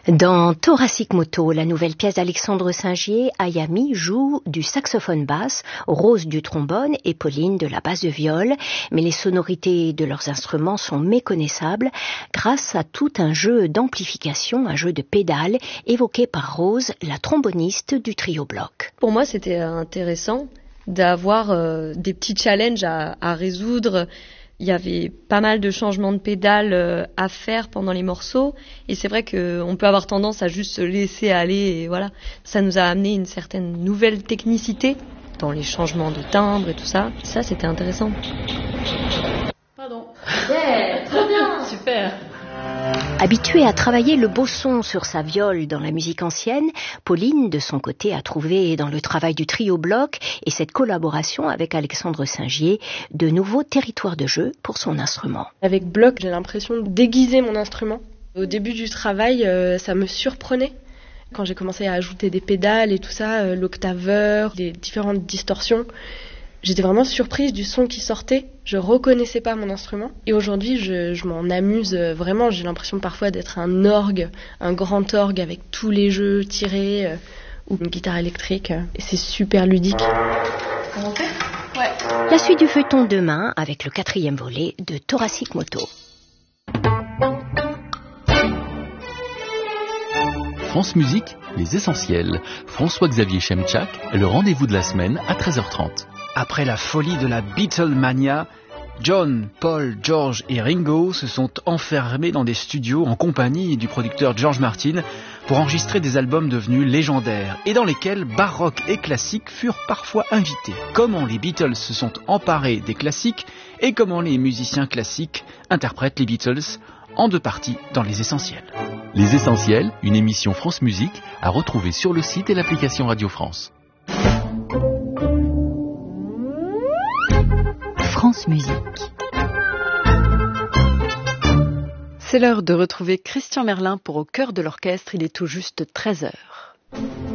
Dans Thoracic Moto, la nouvelle pièce d'Alexandre Singier, Ayami joue du saxophone basse, Rose du trombone et Pauline de la basse de viol, mais les sonorités de leurs instruments sont méconnaissables grâce à tout un jeu d'amplification, un jeu de pédales évoqué par Rose, la tromboniste du trio bloc. Pour moi, c'était intéressant d'avoir des petits challenges à résoudre. Il y avait pas mal de changements de pédales à faire pendant les morceaux et c'est vrai qu'on peut avoir tendance à juste se laisser aller et voilà. Ça nous a amené une certaine nouvelle technicité dans les changements de timbre et tout ça. Ça, c'était intéressant. Pardon. Yeah, très bien. Super. Habituée à travailler le beau son sur sa viole dans la musique ancienne, Pauline, de son côté, a trouvé dans le travail du trio bloc et cette collaboration avec Alexandre Singier de nouveaux territoires de jeu pour son instrument. Avec bloc, j'ai l'impression de déguiser mon instrument. Au début du travail, ça me surprenait. Quand j'ai commencé à ajouter des pédales et tout ça, l'octaveur, les différentes distorsions, j'étais vraiment surprise du son qui sortait. Je reconnaissais pas mon instrument. Et aujourd'hui, je m'en amuse vraiment. J'ai l'impression parfois d'être un orgue, un grand orgue avec tous les jeux tirés, ou une guitare électrique. Et c'est super ludique. Comment on fait ? Ouais. La suite du feuilleton demain avec le 4e volet de Thoracic Moto. France Musique, les essentiels. François-Xavier Chemchak, le rendez-vous de la semaine à 13h30. Après la folie de la Beatlemania, John, Paul, George et Ringo se sont enfermés dans des studios en compagnie du producteur George Martin pour enregistrer des albums devenus légendaires et dans lesquels baroque et classique furent parfois invités. Comment les Beatles se sont emparés des classiques et comment les musiciens classiques interprètent les Beatles en 2 parties dans Les Essentiels. Les Essentiels, une émission France Musique à retrouver sur le site et l'application Radio France. France Musique. C'est l'heure de retrouver Christian Merlin pour Au cœur de l'orchestre. Il est tout juste 13h.